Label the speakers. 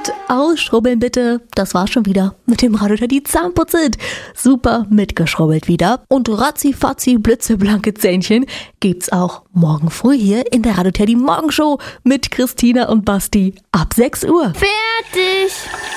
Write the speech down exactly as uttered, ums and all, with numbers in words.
Speaker 1: Und ausschrubbeln bitte. Das war's schon wieder mit dem Radio Teddy Zahnputzit. Super mitgeschrubbelt wieder. Und ratzi-fatzi blitzeblanke Zähnchen gibt's auch morgen früh hier in der Radio Teddy Morgenshow mit Christina und Basti ab sechs Uhr.
Speaker 2: Fertig!